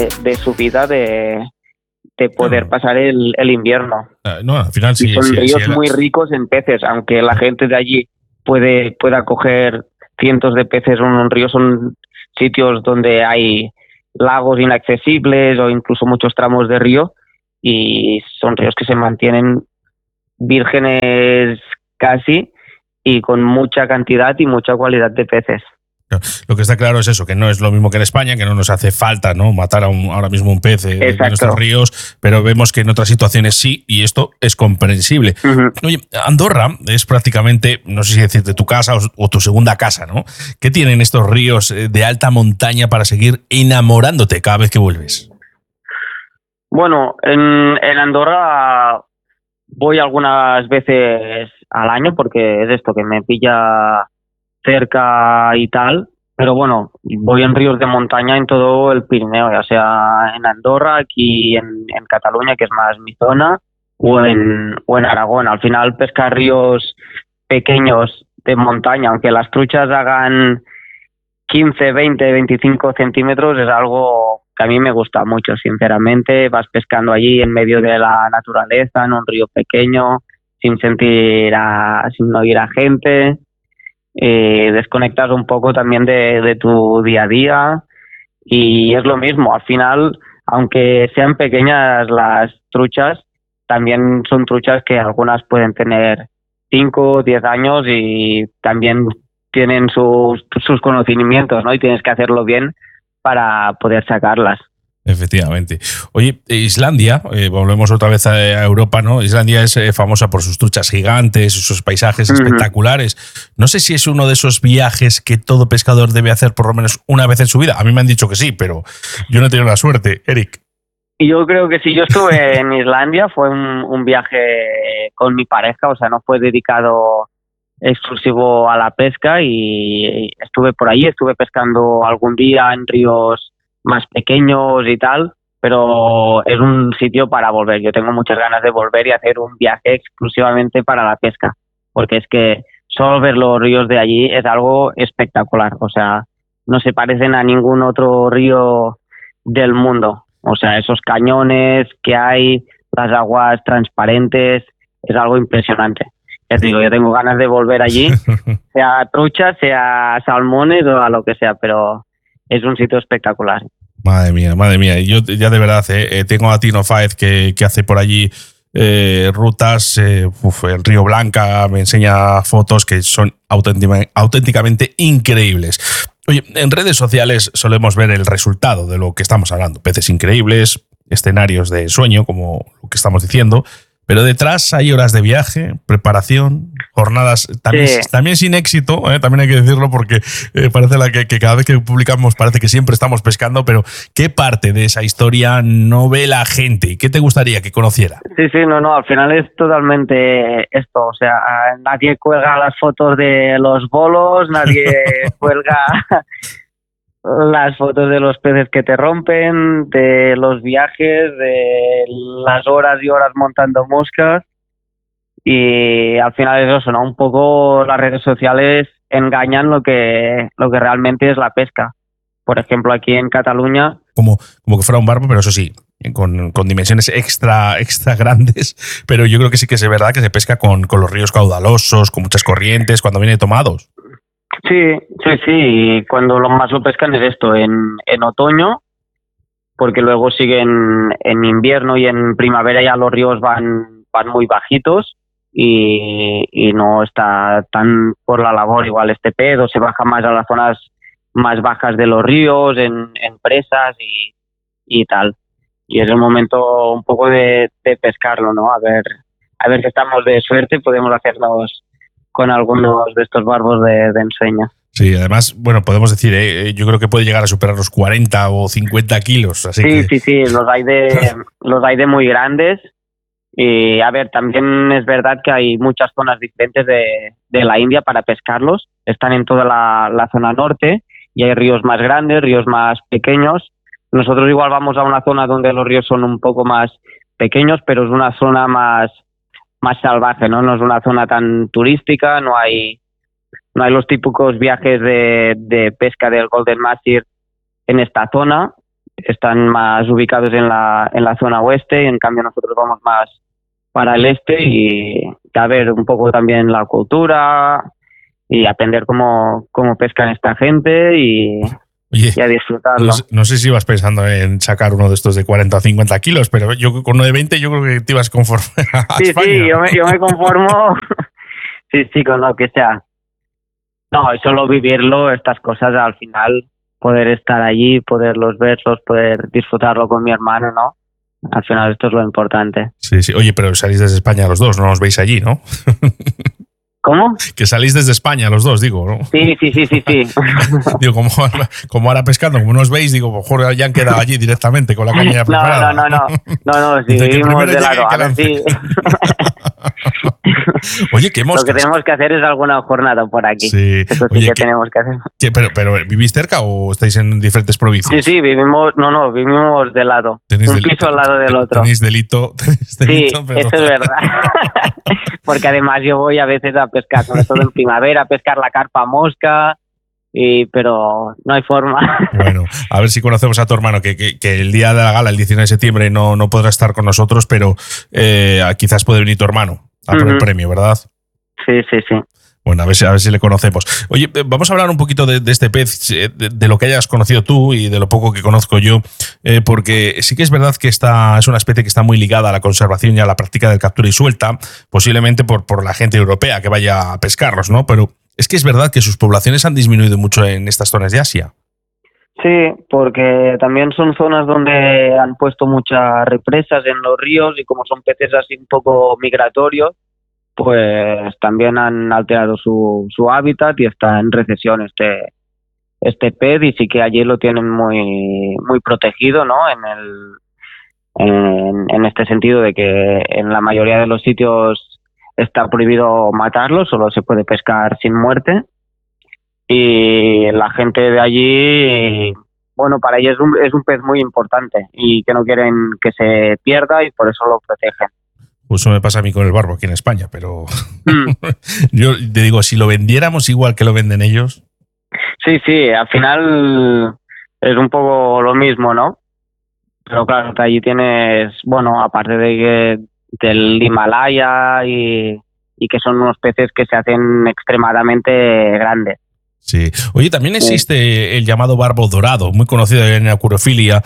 de su vida de poder pasar el invierno. No, al final sí. Y son ríos muy ricos en peces, aunque la gente de allí pueda coger cientos de peces en un río, son sitios donde hay lagos inaccesibles o incluso muchos tramos de río, y son ríos que se mantienen vírgenes casi y con mucha cantidad y mucha cualidad de peces. Lo que está claro es eso, que no es lo mismo que en España, que no nos hace falta, ¿no?, matar ahora mismo un pez en nuestros ríos, pero vemos que en otras situaciones sí, y esto es comprensible. Uh-huh. Oye, Andorra es prácticamente, no sé si decirte, tu casa o tu segunda casa, ¿no? ¿Qué tienen estos ríos de alta montaña para seguir enamorándote cada vez que vuelves? Bueno, en Andorra voy algunas veces al año porque es esto, que me pilla cerca y tal, pero bueno, voy en ríos de montaña en todo el Pirineo, ya sea en Andorra, aquí en Cataluña, que es más mi zona, o en Aragón. Al final pescar ríos pequeños de montaña, aunque las truchas hagan 15, 20, 25 centímetros, es algo que a mí me gusta mucho, sinceramente. Vas pescando allí en medio de la naturaleza, en un río pequeño, sin oír a gente. Desconectas un poco también de tu día a día, y es lo mismo. Al final, aunque sean pequeñas las truchas, también son truchas que algunas pueden tener 5 o 10 años y también tienen sus conocimientos, ¿no? Y tienes que hacerlo bien para poder sacarlas. Efectivamente. Oye, Islandia, volvemos otra vez a Europa, ¿no? Islandia es famosa por sus truchas gigantes, sus paisajes espectaculares. No sé si es uno de esos viajes que todo pescador debe hacer por lo menos una vez en su vida. A mí me han dicho que sí, pero yo no he tenido la suerte. Eric. Yo creo que sí. Yo estuve en Islandia, fue un viaje con mi pareja, o sea, no fue dedicado exclusivo a la pesca, y estuve por allí, estuve pescando algún día en ríos más pequeños y tal, pero es un sitio para volver. Yo tengo muchas ganas de volver y hacer un viaje exclusivamente para la pesca, porque es que solo ver los ríos de allí es algo espectacular. O sea, no se parecen a ningún otro río del mundo. O sea, esos cañones que hay, las aguas transparentes, es algo impresionante. Ya te digo, yo tengo ganas de volver allí, sea trucha, sea salmones o a lo que sea, pero es un sitio espectacular. Madre mía. Yo ya de verdad tengo a Tino Fáez que hace por allí rutas. En Río Blanca me enseña fotos que son auténticamente increíbles. Oye, en redes sociales solemos ver el resultado de lo que estamos hablando. Peces increíbles, escenarios de sueño, como lo que estamos diciendo. Pero detrás hay horas de viaje, preparación, jornadas también sin éxito, también hay que decirlo, porque parece que cada vez que publicamos parece que siempre estamos pescando, pero ¿qué parte de esa historia no ve la gente? ¿Y qué te gustaría que conociera? Sí, no, al final es totalmente esto. O sea, nadie cuelga las fotos de los bolos, nadie cuelga las fotos de los peces que te rompen, de los viajes, de las horas y horas montando moscas, y al final es eso, ¿no? Un poco las redes sociales engañan lo que realmente es la pesca. Por ejemplo, aquí en Cataluña... Como que fuera un barco, pero eso sí, con dimensiones extra grandes, pero yo creo que sí que es verdad que se pesca con los ríos caudalosos, con muchas corrientes, cuando viene tomados. Sí, y cuando más lo pescan es esto, en otoño, porque luego siguen en invierno, y en primavera ya los ríos van muy bajitos y no está tan por la labor igual este pez, o se baja más a las zonas más bajas de los ríos, en presas y tal. Y es el momento un poco de pescarlo, ¿no? A ver si estamos de suerte, podemos hacernos con algunos de estos barbos de ensueño. Sí, además, bueno, podemos decir, yo creo que puede llegar a superar los 40 o 50 kilos. Así sí, los hay de muy grandes. Y a ver, también es verdad que hay muchas zonas diferentes de la India para pescarlos. Están en toda la zona norte, y hay ríos más grandes, ríos más pequeños. Nosotros igual vamos a una zona donde los ríos son un poco más pequeños, pero es una zona más salvaje, ¿no? No es una zona tan turística, no hay los típicos viajes de pesca del Golden Master en esta zona. están más ubicados en la zona oeste, y en cambio nosotros vamos más para el este, y a ver un poco también la cultura y aprender cómo pescan esta gente Oye, y a disfrutarlo. no sé si ibas pensando en sacar uno de estos de 40 o 50 kilos, pero yo con uno de 20 yo creo que te ibas conforme a Sí, España. sí, yo me conformo sí, con lo que sea. No, es solo vivirlo, estas cosas al final, poder estar allí, poderlos verlos, poder disfrutarlo con mi hermano, ¿no? Al final esto es lo importante. Sí, sí. Oye, pero salís desde España los dos, no os veis allí, ¿no? ¿Cómo? Que salís desde España los dos, digo, ¿no? Sí. Digo, como ahora pescando, como no os veis, digo, mejor ya han quedado allí directamente con la caña preparada. No, si Dice que vivimos primero de llegue lado, que a ver lance. si... Oye, qué Lo moscas. que tenemos que hacer es alguna jornada por aquí. Sí. Eso sí Oye, que tenemos que hacer. pero ¿vivís cerca o estáis en diferentes provincias? Sí, vivimos de lado. Un piso al lado del otro. Tenéis delito. Sí, pero... eso es verdad. Porque además yo voy a veces a pescar, sobre todo en primavera, a pescar la carpa mosca, pero no hay forma. Bueno, a ver si conocemos a tu hermano, que el día de la gala, el 19 de septiembre, no podrá estar con nosotros, pero quizás puede venir tu hermano a por el premio, ¿verdad? Sí. Bueno, a ver si le conocemos. Oye, vamos a hablar un poquito de este pez, de lo que hayas conocido tú y de lo poco que conozco yo, porque sí que es verdad que esta es una especie que está muy ligada a la conservación y a la práctica del captura y suelta, posiblemente por la gente europea que vaya a pescarlos, ¿no? Pero es que es verdad que sus poblaciones han disminuido mucho en estas zonas de Asia. Sí, porque también son zonas donde han puesto muchas represas en los ríos, y como son peces así un poco migratorios, pues también han alterado su hábitat y está en recesión este pez, y sí que allí lo tienen muy protegido, ¿no? En este sentido de que en la mayoría de los sitios está prohibido matarlo, solo se puede pescar sin muerte, y la gente de allí, bueno, para ellos es un pez muy importante y que no quieren que se pierda, y por eso lo protegen. Pues eso me pasa a mí con el barbo aquí en España, pero yo te digo, si lo vendiéramos igual que lo venden ellos. Sí, al final es un poco lo mismo, ¿no? Pero claro, que allí tienes, bueno, aparte del Himalaya y que son unos peces que se hacen extremadamente grandes. Sí. Oye, también existe el llamado barbo dorado, muy conocido en la acuariofilia,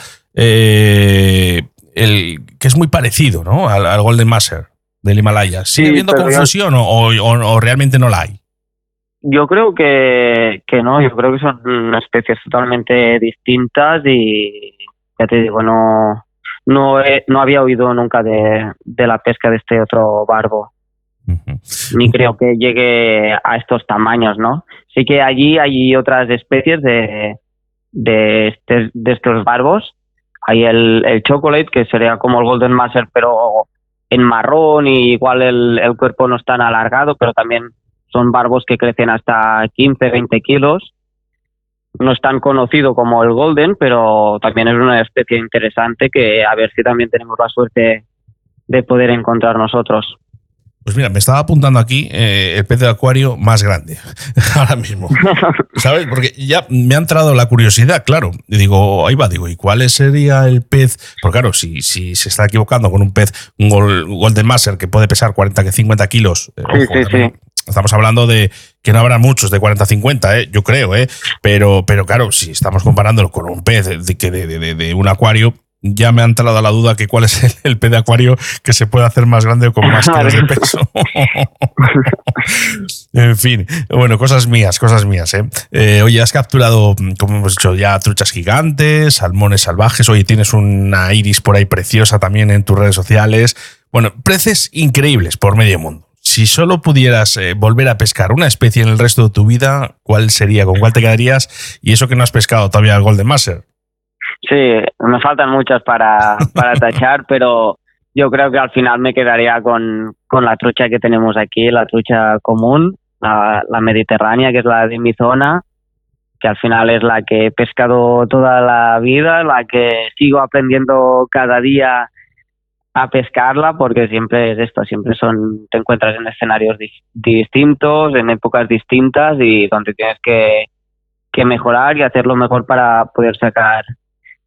que es muy parecido, ¿no? al Golden Maser del Himalaya. ¿Sigue habiendo confusión o realmente no la hay? Yo creo que no, yo creo que son especies totalmente distintas, y ya te digo, no había oído nunca de la pesca de este otro barbo. Ni creo que llegue a estos tamaños, ¿no? Sí que allí hay otras especies de estos barbos. Hay el chocolate, que sería como el Golden Maser, pero en marrón, y igual el cuerpo no es tan alargado, pero también son barbos que crecen hasta 15, 20 kilos. No es tan conocido como el Golden, pero también es una especie interesante que a ver si también tenemos la suerte de poder encontrar nosotros. Pues mira, me estaba apuntando aquí el pez de acuario más grande, ahora mismo. ¿Sabes? Porque ya me ha entrado la curiosidad, claro. Y digo, ahí va, ¿y cuál sería el pez? Porque claro, si se está equivocando con un pez, un Golden Maser que puede pesar 40-50 kilos, Sí. Estamos hablando de que no habrá muchos de 40-50, yo creo, pero claro, si estamos comparándolo con un pez de un acuario, ya me ha entrado la duda que cuál es el pez de acuario que se puede hacer más grande o con más kilos de peso. En fin, bueno, cosas mías, oye, has capturado, como hemos dicho ya, truchas gigantes, salmones salvajes. Oye, tienes una iris por ahí preciosa también en tus redes sociales. Bueno, peces increíbles por medio mundo. Si solo pudieras volver a pescar una especie en el resto de tu vida, ¿cuál sería? ¿Con cuál te quedarías? Y eso que no has pescado todavía el Golden Maser. Sí, me faltan muchas para tachar, pero yo creo que al final me quedaría con la trucha que tenemos aquí, la trucha común, la mediterránea, que es la de mi zona, que al final es la que he pescado toda la vida, la que sigo aprendiendo cada día a pescarla, porque siempre es esto, te encuentras en escenarios distintos, en épocas distintas, y donde tienes que mejorar y hacerlo mejor para poder sacar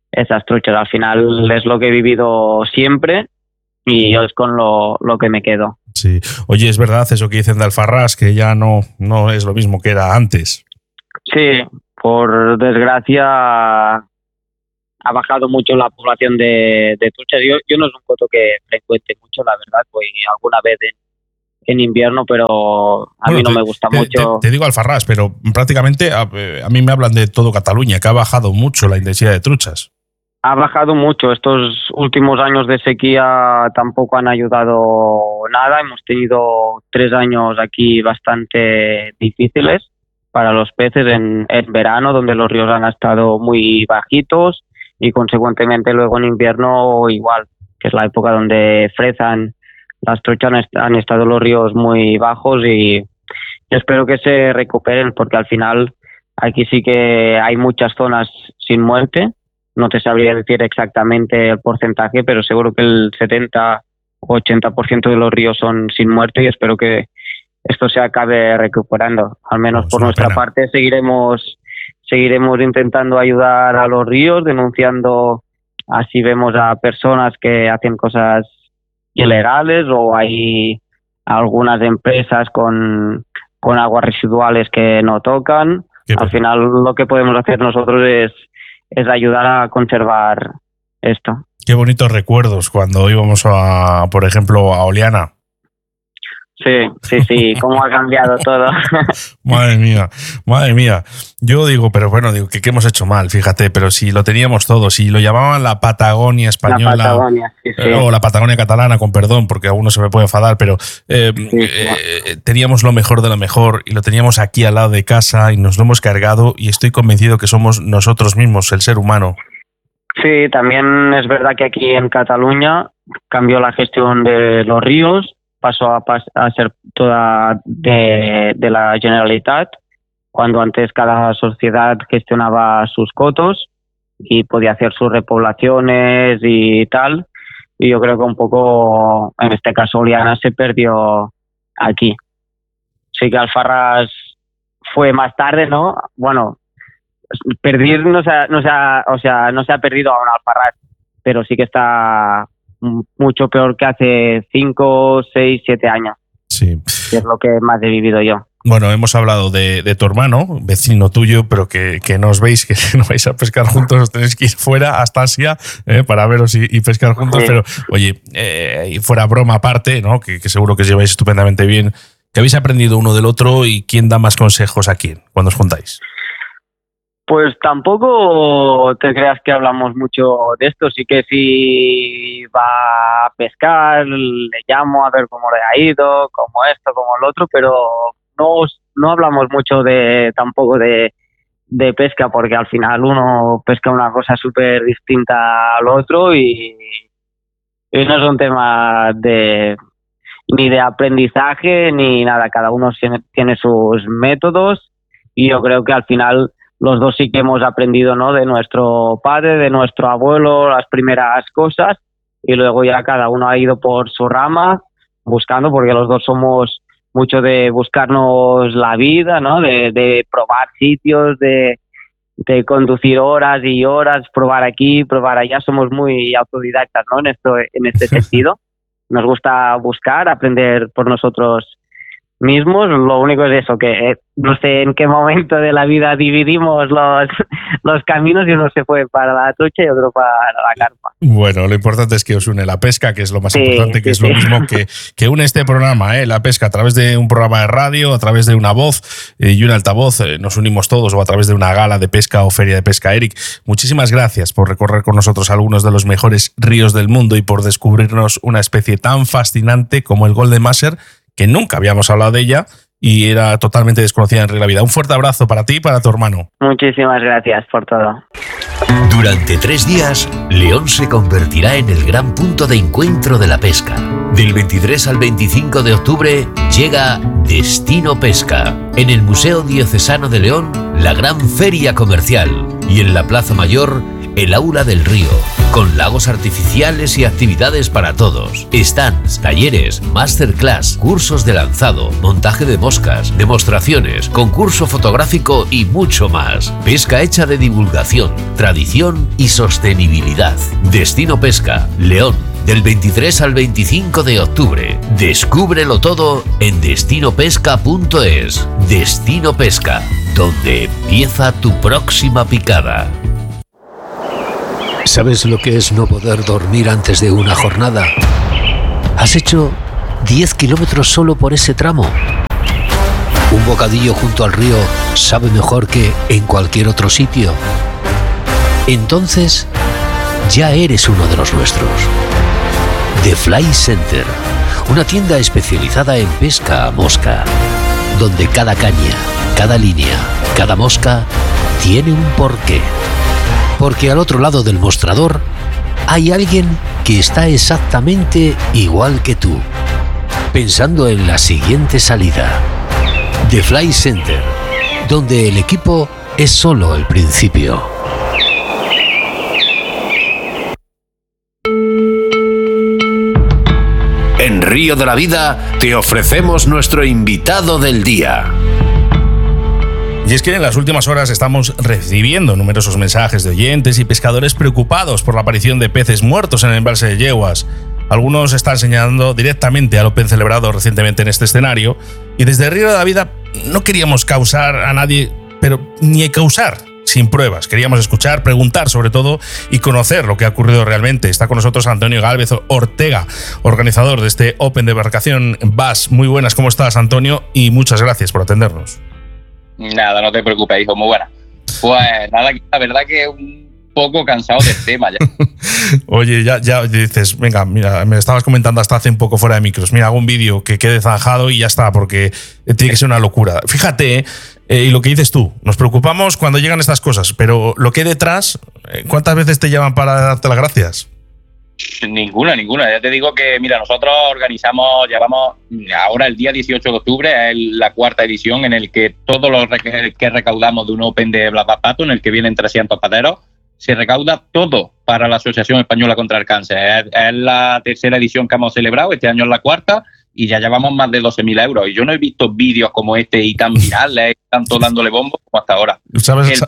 esas truchas. Al final es lo que he vivido siempre y yo es con lo que me quedo. Sí. Oye, es verdad eso que dicen de Alfarrás, que ya no es lo mismo que era antes. Sí, por desgracia ha bajado mucho la población de truchas. Yo no es un coto que frecuente mucho, la verdad, voy alguna vez en invierno, pero a mí no me gusta mucho. Te digo Alfarrás, pero prácticamente a mí me hablan de todo Cataluña, que ha bajado mucho la intensidad de truchas. Ha bajado mucho. Estos últimos años de sequía tampoco han ayudado nada. Hemos tenido 3 años aquí bastante difíciles para los peces en verano, donde los ríos han estado muy bajitos y consecuentemente luego en invierno igual, que es la época donde frezan las truchas, han estado los ríos muy bajos y espero que se recuperen, porque al final aquí sí que hay muchas zonas sin muerte. No te sabría decir exactamente el porcentaje, pero seguro que el 70 o 80% de los ríos son sin muerte y espero que esto se acabe recuperando. Al menos por nuestra parte seguiremos intentando ayudar a los ríos, denunciando así vemos a personas que hacen cosas ilegales o hay algunas empresas con aguas residuales que no tocan. Al final lo que podemos hacer nosotros es ayudar a conservar esto. Qué bonitos recuerdos cuando íbamos por ejemplo, a Oliana. Sí, cómo ha cambiado todo. Madre mía. Yo digo, pero bueno, que hemos hecho mal, fíjate, pero si lo teníamos todo, si lo llamaban la Patagonia española, la Patagonia, sí. O la Patagonia catalana, con perdón, porque a uno se me puede enfadar, pero teníamos lo mejor de lo mejor y lo teníamos aquí al lado de casa y nos lo hemos cargado y estoy convencido que somos nosotros mismos, el ser humano. Sí, también es verdad que aquí en Cataluña cambió la gestión de los ríos, pasó a ser toda de la Generalitat, cuando antes cada sociedad gestionaba sus cotos y podía hacer sus repoblaciones y tal. Y yo creo que un poco, en este caso, Oliana se perdió aquí. Sí que Alfarrás fue más tarde, ¿no? Bueno, perder no se ha perdido aún Alfarrás, pero sí que está mucho peor que hace 5, 6, 7 años. Sí. Que es lo que más he vivido yo. Bueno, hemos hablado de tu hermano, vecino tuyo, pero que no os veis, que no vais a pescar juntos, os tenéis que ir fuera hasta Asia para veros y pescar juntos. Sí. Pero, oye, y fuera broma aparte, ¿no? Que seguro que os lleváis estupendamente bien, ¿qué habéis aprendido uno del otro y quién da más consejos a quién cuando os juntáis? Pues tampoco te creas que hablamos mucho de esto. Sí que si va a pescar, le llamo a ver cómo le ha ido, como esto, como el otro, pero no hablamos mucho tampoco de pesca, porque al final uno pesca una cosa súper distinta al otro y no es un tema ni de aprendizaje ni nada. Cada uno tiene sus métodos y yo creo que al final los dos sí que hemos aprendido, ¿no? De nuestro padre, de nuestro abuelo, las primeras cosas, y luego ya cada uno ha ido por su rama buscando, porque los dos somos mucho de buscarnos la vida, ¿no? De probar sitios, de conducir horas y horas, probar aquí, probar allá. Somos muy autodidactas, ¿no? En este sentido. Nos gusta buscar, aprender por nosotros mismos. Lo único es eso, que no sé en qué momento de la vida dividimos los caminos y uno se fue para la trucha y otro para la carpa. Bueno, lo importante es que os une la pesca, que es lo más importante, que es lo mismo que une este programa, la pesca, a través de un programa de radio, a través de una voz y un altavoz, nos unimos todos, o a través de una gala de pesca o feria de pesca. Eric, muchísimas gracias por recorrer con nosotros algunos de los mejores ríos del mundo y por descubrirnos una especie tan fascinante como el Golden Maser, que nunca habíamos hablado de ella y era totalmente desconocida en la vida. Un fuerte abrazo para ti y para tu hermano. Muchísimas gracias por todo. Durante 3 días, León se convertirá en el gran punto de encuentro de la pesca. Del 23 al 25 de octubre llega Destino Pesca. En el Museo Diocesano de León, la gran feria comercial. Y en la Plaza Mayor, el Aula del Río. con lagos artificiales y actividades para todos. Stands, talleres, masterclass, cursos de lanzado, montaje de moscas, demostraciones, concurso fotográfico y mucho más. Pesca hecha de divulgación, tradición y sostenibilidad. Destino Pesca, León, del 23 al 25 de octubre. Descúbrelo todo en destinopesca.es. Destino Pesca, donde empieza tu próxima picada. ¿Sabes lo que es no poder dormir antes de una jornada? ¿Has hecho 10 kilómetros solo por ese tramo? ¿Un bocadillo junto al río sabe mejor que en cualquier otro sitio? Entonces, ya eres uno de los nuestros. The Fly Center, una tienda especializada en pesca a mosca, donde cada caña, cada línea, cada mosca tiene un porqué. Porque al otro lado del mostrador hay alguien que está exactamente igual que tú, pensando en la siguiente salida. The Fly Center, donde el equipo es solo el principio. En Río de la Vida te ofrecemos nuestro invitado del día. Y es que en las últimas horas estamos recibiendo numerosos mensajes de oyentes y pescadores preocupados por la aparición de peces muertos en el embalse de Yeguas. Algunos están señalando directamente al Open celebrado recientemente en este escenario, y desde Río de la Vida no queríamos causar a nadie, pero ni causar sin pruebas. Queríamos escuchar, preguntar sobre todo y conocer lo que ha ocurrido realmente. Está con nosotros Antonio Gálvez Ortega, organizador de este Open de embarcación Bass. Muy buenas, ¿cómo estás, Antonio? Y muchas gracias por atendernos. Nada, no te preocupes, hijo, muy buena. Pues nada, la verdad que un poco cansado del tema ya. Oye, ya dices, venga, mira, me estabas comentando hasta hace un poco fuera de micros, mira, hago un vídeo que quede zanjado y ya está, porque tiene que ser una locura. Fíjate, y lo que dices tú, nos preocupamos cuando llegan estas cosas, pero lo que hay detrás, ¿cuántas veces te llaman para darte las gracias? Ninguna. Ya te digo que, mira, nosotros llevamos ahora el día 18 de octubre, es la cuarta edición en el que todo lo que recaudamos de un Open de Blas Pato, en el que vienen 300 pateros, se recauda todo para la Asociación Española contra el Cáncer. Es la tercera edición que hemos celebrado, este año es la cuarta, y ya llevamos más de 12.000 euros. Y yo no he visto vídeos como este y tan virales, tanto dándole bombo como hasta ahora. ¿Sabes?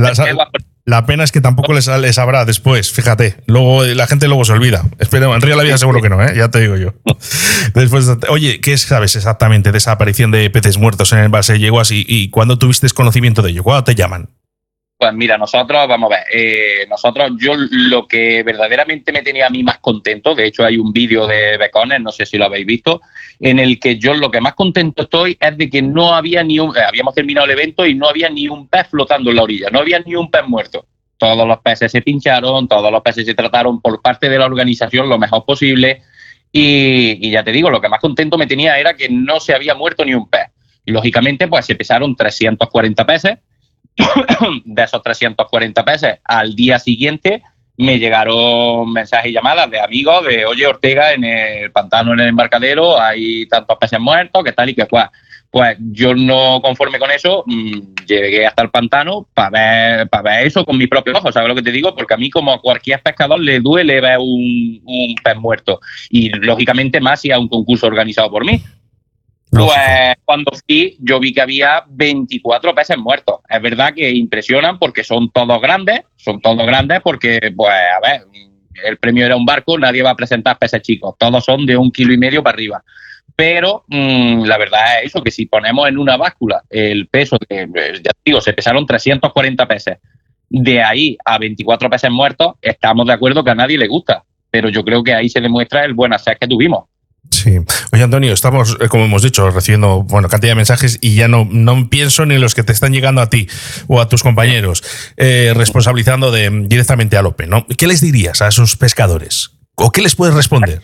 La pena es que tampoco les sabrá después, fíjate. Luego la gente se olvida. Espero, en Río de la Vida seguro que no, ya te digo yo. Después, oye, ¿qué sabes exactamente de esa aparición de peces muertos en el embalse de Yeguas y cuándo tuviste conocimiento de ello? ¿Cuándo te llaman? Pues mira, nosotros, vamos a ver, yo lo que verdaderamente me tenía a mí más contento, de hecho hay un vídeo de Becones, no sé si lo habéis visto, en el que yo lo que más contento estoy es de que no había habíamos terminado el evento y no había ni un pez flotando en la orilla, no había ni un pez muerto. Todos los peces se pincharon, todos los peces se trataron por parte de la organización lo mejor posible y ya te digo, lo que más contento me tenía era que no se había muerto ni un pez. Y lógicamente, pues se pesaron 340 peces. De esos 340 peces, al día siguiente me llegaron mensajes y llamadas de amigos de, oye, Ortega, en el pantano, en el embarcadero, hay tantos peces muertos, que tal y que cual. Pues yo, no conforme con eso, llegué hasta el pantano para ver eso con mis propios ojos, ¿sabes lo que te digo? Porque a mí, como a cualquier pescador, le duele ver un pez muerto. Y, lógicamente, más si es un concurso organizado por mí. Pues cuando fui, yo vi que había 24 peces muertos. Es verdad que impresionan porque son todos grandes porque, pues, a ver, el premio era un barco, nadie va a presentar peces chicos, todos son de 1,5 kilos para arriba. Pero la verdad es eso, que si ponemos en una báscula el peso, que ya te digo, se pesaron 340 peces, de ahí a 24 peces muertos, estamos de acuerdo que a nadie le gusta, pero yo creo que ahí se demuestra el buen hacer que tuvimos. Sí. Oye, Antonio, estamos, como hemos dicho, recibiendo cantidad de mensajes y ya no pienso ni en los que te están llegando a ti o a tus compañeros, responsabilizando directamente al Open, ¿no? ¿Qué les dirías a esos pescadores? ¿O qué les puedes responder?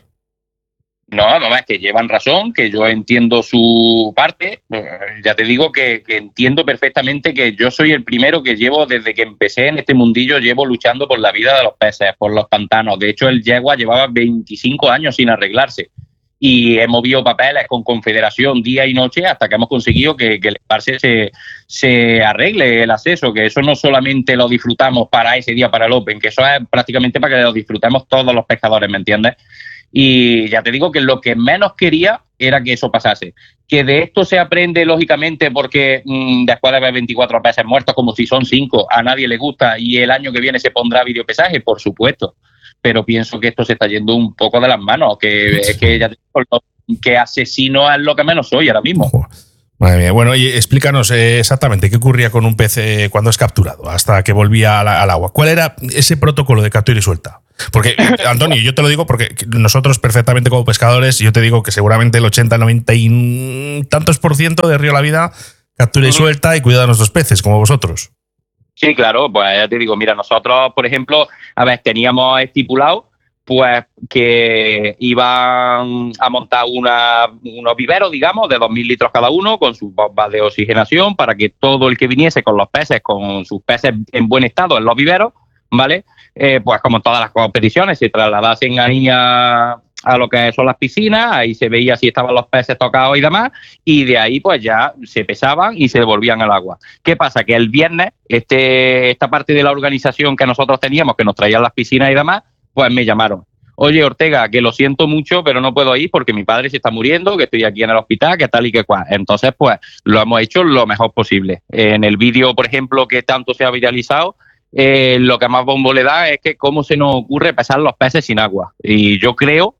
No, es que llevan razón, que yo entiendo su parte. Ya te digo que entiendo perfectamente que yo soy el primero que llevo, desde que empecé en este mundillo, llevo luchando por la vida de los peces, por los pantanos. De hecho, el Yegua llevaba 25 años sin arreglarse. y hemos movido papeles con Confederación día y noche hasta que hemos conseguido que el embalse se arregle el acceso, que eso no solamente lo disfrutamos para ese día, para el Open, que eso es prácticamente para que lo disfrutemos todos los pescadores, ¿me entiendes? Y ya te digo que lo que menos quería era que eso pasase. Que de esto se aprende, lógicamente, porque después de ver 24 peces muertos, como si son 5, a nadie le gusta, y el año que viene se pondrá videopesaje, por supuesto. Pero pienso que esto se está yendo un poco de las manos, que es que ya te digo, que asesino es lo que menos soy ahora mismo. Madre mía. Bueno, y explícanos exactamente qué ocurría con un pez cuando es capturado, hasta que volvía al agua. ¿Cuál era ese protocolo de captura y suelta? Porque, Antonio, yo te lo digo porque nosotros perfectamente como pescadores, yo te digo que seguramente el 80, 90 y tantos % de Río La Vida captura y suelta y cuida de nuestros peces, como vosotros. Sí, claro, pues ya te digo, mira, nosotros, por ejemplo, teníamos estipulado pues que iban a montar unos viveros, digamos, de 2.000 litros cada uno, con sus bombas de oxigenación, para que todo el que viniese con los peces, con sus peces en buen estado en los viveros, ¿vale? Pues como en todas las competiciones, se trasladasen ahí a lo que son las piscinas, ahí se veía si estaban los peces tocados y demás, y de ahí pues ya se pesaban y se devolvían al agua. ¿Qué pasa? Que el viernes esta parte de la organización que nosotros teníamos, que nos traían las piscinas y demás, pues me llamaron. Oye, Ortega, que lo siento mucho, pero no puedo ir porque mi padre se está muriendo, que estoy aquí en el hospital, que tal y que cual. Entonces, pues lo hemos hecho lo mejor posible. En el vídeo, por ejemplo, que tanto se ha viralizado, lo que más bombo le da es que cómo se nos ocurre pesar los peces sin agua. Y yo creo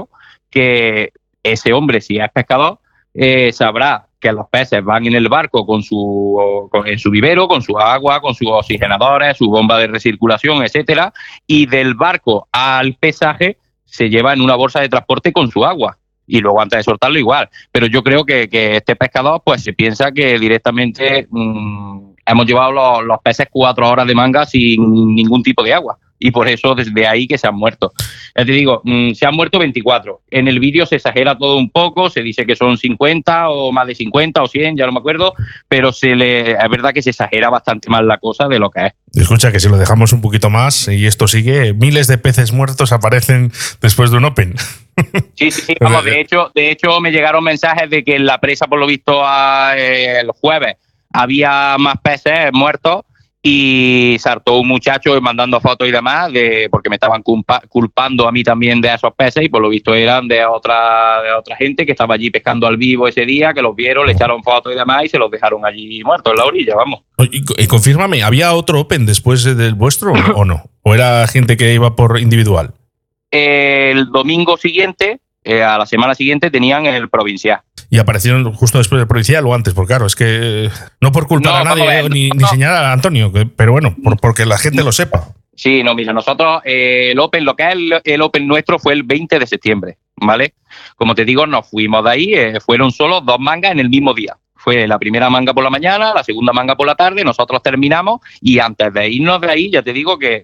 que ese hombre, si es pescador, sabrá que los peces van en el barco en su vivero, con su agua, con sus oxigenadores, su bomba de recirculación, etcétera, y del barco al pesaje se lleva en una bolsa de transporte con su agua. Y luego antes de soltarlo igual. Pero yo creo que este pescador pues se piensa que directamente hemos llevado los peces 4 horas de manga sin ningún tipo de agua. Y por eso desde ahí que se han muerto. Ya te digo, se han muerto 24. En el vídeo se exagera todo un poco, se dice que son 50 o más de 50 o 100, ya no me acuerdo, pero es verdad que se exagera bastante más la cosa de lo que es. Escucha, que si lo dejamos un poquito más y esto sigue, miles de peces muertos aparecen después de un Open. Sí, vamos, de hecho me llegaron mensajes de que en la presa, por lo visto, el jueves había más peces muertos y saltó un muchacho mandando fotos y demás porque me estaban culpando a mí también de esos peces y por lo visto eran de otra gente que estaba allí pescando al vivo ese día, que los vieron, le echaron fotos y demás y se los dejaron allí muertos en la orilla, vamos. Y confírmame, ¿había otro Open después del vuestro o no? ¿O era gente que iba por individual? El domingo siguiente, a la semana siguiente, tenían el provincial. Y aparecieron justo después del provincial o antes, porque claro, es que no por culpar a nadie ni señalar a Antonio, pero bueno, porque la gente lo sepa. Sí, no, mira, nosotros el Open, lo que es el Open nuestro fue el 20 de septiembre, ¿vale? Como te digo, nos fuimos de ahí, fueron solo 2 mangas en el mismo día. Fue la primera manga por la mañana, la segunda manga por la tarde, nosotros terminamos y antes de irnos de ahí, ya te digo que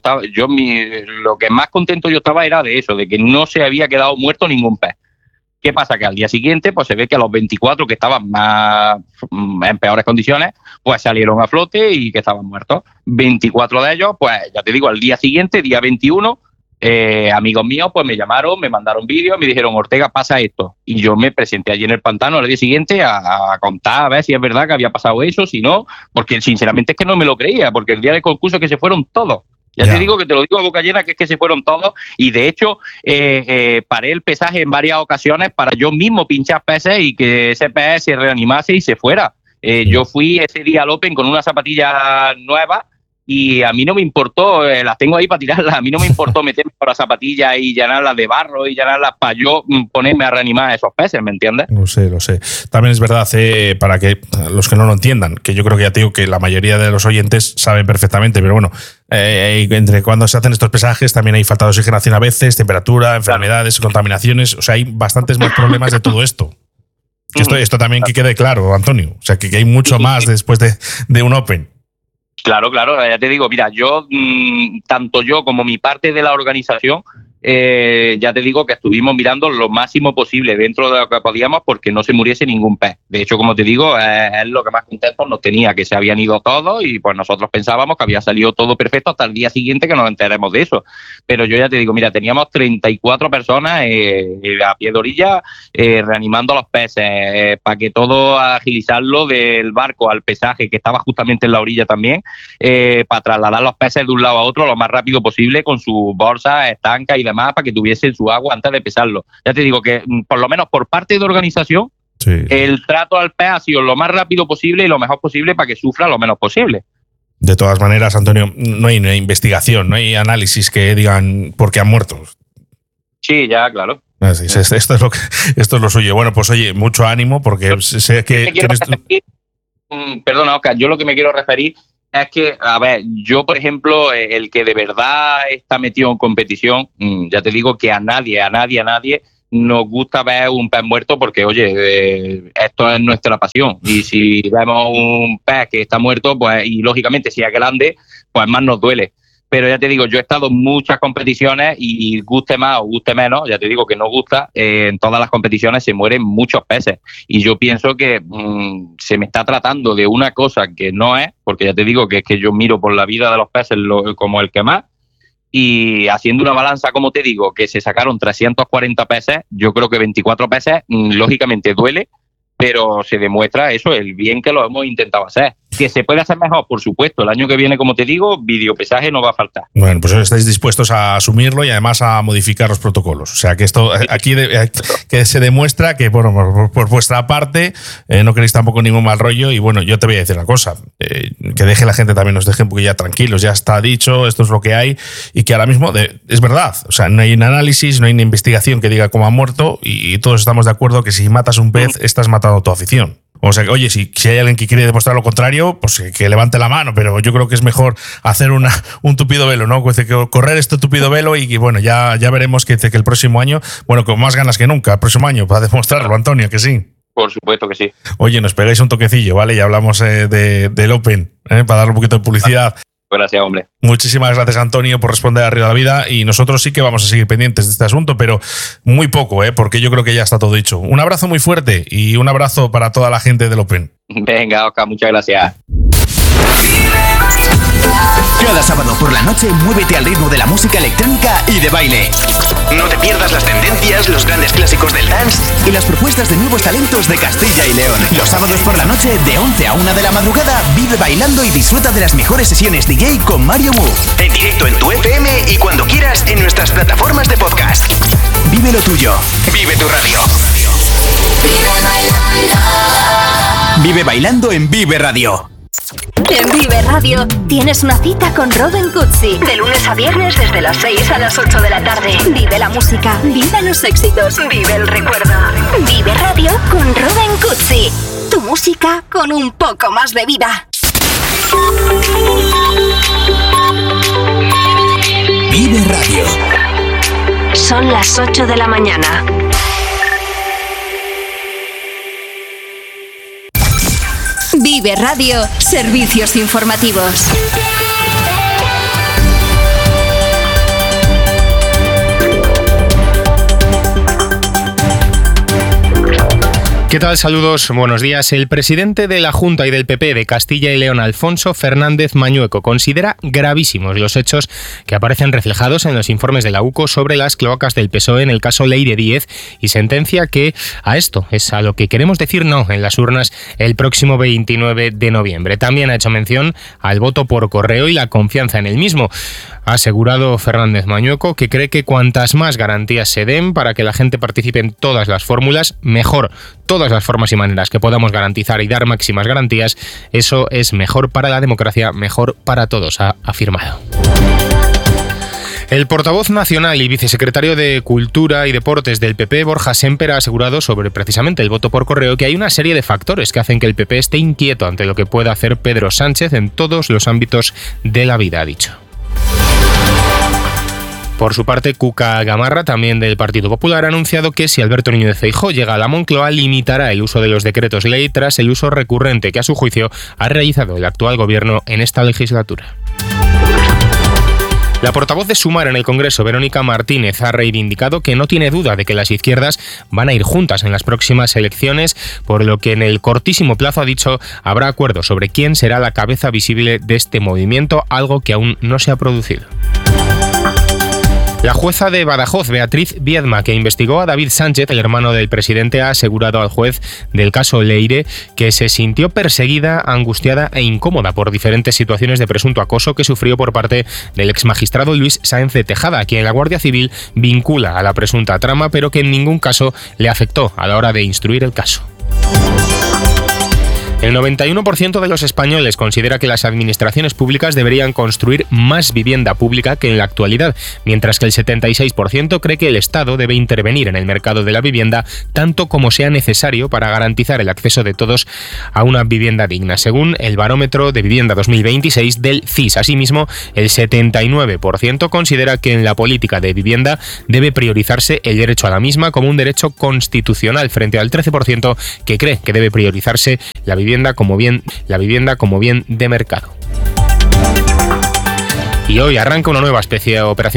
lo que más contento yo estaba era de eso, de que no se había quedado muerto ningún pez. ¿Qué pasa? Que al día siguiente pues se ve que a los 24 que estaban más en peores condiciones, pues salieron a flote y que estaban muertos. 24 de ellos, pues ya te digo, al día siguiente, día 21, amigos míos pues me llamaron, me mandaron vídeos, me dijeron, Ortega, pasa esto. Y yo me presenté allí en el pantano al día siguiente a contar, a ver si es verdad que había pasado eso, si no, porque sinceramente es que no me lo creía, porque el día del concurso es que se fueron todos. Ya te digo que te lo digo a boca llena, que es que se fueron todos y de hecho paré el pesaje en varias ocasiones para yo mismo pinchar peces y que ese pez se reanimase y se fuera. Yo fui ese día al Open con una zapatilla nueva y a mí no me importó, las tengo ahí para tirarlas, a mí no me importó meterme por las zapatillas y llenarlas de barro y llenarlas para yo ponerme a reanimar a esos peces, ¿me entiendes? Lo sé. También es verdad, para que los que no lo entiendan, que yo creo que ya te digo que la mayoría de los oyentes saben perfectamente, pero bueno, entre cuando se hacen estos pesajes también hay falta de oxigenación a veces, temperatura, enfermedades, contaminaciones, o sea, hay bastantes más problemas de todo esto. Esto también que quede claro, Antonio, o sea, que hay mucho más después de un Open. Claro, ya te digo, mira, yo, tanto yo como mi parte de la organización, ya te digo que estuvimos mirando lo máximo posible dentro de lo que podíamos porque no se muriese ningún pez. De hecho, como te digo, es lo que más contentos nos tenía, que se habían ido todos y pues nosotros pensábamos que había salido todo perfecto hasta el día siguiente que nos enteremos de eso. Pero yo ya te digo, mira, teníamos 34 personas a pie de orilla reanimando a los peces para que todo agilizarlo del barco al pesaje, que estaba justamente en la orilla también, para trasladar los peces de un lado a otro lo más rápido posible con sus bolsas, estancas y demás para que tuviesen su agua antes de pesarlo. Ya te digo que por lo menos por parte de organización, sí, el trato al pez ha sido lo más rápido posible y lo mejor posible para que sufra lo menos posible. De todas maneras, Antonio, no hay una investigación, no hay análisis que digan por qué han muerto. Sí, ya, claro. Sí, esto es lo suyo. Bueno, pues oye, mucho ánimo porque sé que... Perdona, Oscar, yo lo que me quiero referir es que, a ver, yo, por ejemplo, el que de verdad está metido en competición, ya te digo que a nadie nos gusta ver un pez muerto porque, oye, esto es nuestra pasión. Y si vemos un pez que está muerto, pues, y lógicamente si es grande, pues más nos duele. Pero ya te digo, yo he estado en muchas competiciones y guste más o guste menos, ya te digo que no gusta, en todas las competiciones se mueren muchos peces. Y yo pienso que se me está tratando de una cosa que no es, porque ya te digo que es que yo miro por la vida de los peces como el que más, y haciendo una balanza, como te digo, que se sacaron 340 peces, yo creo que 24 peces, lógicamente duele, pero se demuestra eso, el bien que lo hemos intentado hacer. Que se puede hacer mejor, por supuesto. El año que viene, como te digo, videopesaje no va a faltar. Bueno, pues estáis dispuestos a asumirlo y además a modificar los protocolos. O sea, que esto aquí que se demuestra que, bueno, por vuestra parte no queréis tampoco ningún mal rollo. Y bueno, yo te voy a decir una cosa, que deje la gente también, nos deje un poquito ya tranquilos. Ya está dicho, esto es lo que hay y que ahora mismo es verdad. O sea, no hay un análisis, no hay una investigación que diga cómo ha muerto y todos estamos de acuerdo que si matas un pez, estás matando a tu afición. O sea, oye, si hay alguien que quiere demostrar lo contrario, pues que levante la mano, pero yo creo que es mejor hacer un tupido velo, ¿no? Que correr este tupido velo y bueno, ya veremos que el próximo año, bueno, con más ganas que nunca, el próximo año, para demostrarlo, Antonio, que sí. Por supuesto que sí. Oye, nos pegáis un toquecillo, ¿vale? Ya hablamos del Open, para darle un poquito de publicidad. Gracias, hombre. Muchísimas gracias, Antonio, por responder a Río de la Vida y nosotros sí que vamos a seguir pendientes de este asunto, pero muy poco, porque yo creo que ya está todo dicho. Un abrazo muy fuerte y un abrazo para toda la gente del Open. Venga, Oscar, muchas gracias. Cada sábado por la noche muévete al ritmo de la música electrónica y de baile. No te pierdas las tendencias, los grandes clásicos del dance y las propuestas de nuevos talentos de Castilla y León. Los sábados por la noche de 11 a 1 de la madrugada vive bailando y disfruta de las mejores sesiones DJ con Mario Mu. En directo en tu FM y cuando quieras en nuestras plataformas de podcast. Vive lo tuyo. Vive tu radio. Vive bailando en Vive Radio. En Vive Radio tienes una cita con Robin Cutsi. De lunes a viernes desde las 6 a las 8 de la tarde. Vive la música, vive los éxitos, vive el recuerdo. Vive Radio con Robin Cutsi. Tu música con un poco más de vida. Vive Radio. Son las 8 de la mañana. Vive Radio, servicios informativos. ¿Qué tal? Saludos, buenos días. El presidente de la Junta y del PP de Castilla y León, Alfonso Fernández Mañueco, considera gravísimos los hechos que aparecen reflejados en los informes de la UCO sobre las cloacas del PSOE en el caso Leire Díez y sentencia que a esto es a lo que queremos decir no en las urnas el próximo 29 de noviembre. También ha hecho mención al voto por correo y la confianza en el mismo. Ha asegurado Fernández Mañueco que cree que cuantas más garantías se den para que la gente participe en todas las fórmulas, mejor. Todas las formas y maneras que podamos garantizar y dar máximas garantías, eso es mejor para la democracia, mejor para todos, ha afirmado. El portavoz nacional y vicesecretario de Cultura y Deportes del PP, Borja Semper, ha asegurado sobre precisamente el voto por correo que hay una serie de factores que hacen que el PP esté inquieto ante lo que pueda hacer Pedro Sánchez en todos los ámbitos de la vida, ha dicho. Por su parte, Cuca Gamarra, también del Partido Popular, ha anunciado que si Alberto Núñez Feijóo llega a la Moncloa, limitará el uso de los decretos ley tras el uso recurrente que, a su juicio, ha realizado el actual gobierno en esta legislatura. La portavoz de Sumar en el Congreso, Verónica Martínez, ha reivindicado que no tiene duda de que las izquierdas van a ir juntas en las próximas elecciones, por lo que en el cortísimo plazo, ha dicho, habrá acuerdo sobre quién será la cabeza visible de este movimiento, algo que aún no se ha producido. La jueza de Badajoz, Beatriz Viedma, que investigó a David Sánchez, el hermano del presidente, ha asegurado al juez del caso Leire que se sintió perseguida, angustiada e incómoda por diferentes situaciones de presunto acoso que sufrió por parte del exmagistrado Luis Sáenz de Tejada, a quien la Guardia Civil vincula a la presunta trama, pero que en ningún caso le afectó a la hora de instruir el caso. El 91% de los españoles considera que las administraciones públicas deberían construir más vivienda pública que en la actualidad, mientras que el 76% cree que el Estado debe intervenir en el mercado de la vivienda tanto como sea necesario para garantizar el acceso de todos a una vivienda digna, según el Barómetro de Vivienda 2026 del CIS. Asimismo, el 79% considera que en la política de vivienda debe priorizarse el derecho a la misma como un derecho constitucional, frente al 13% que cree que debe priorizarse la vivienda como bien de mercado. Y hoy arranca una nueva especie de operación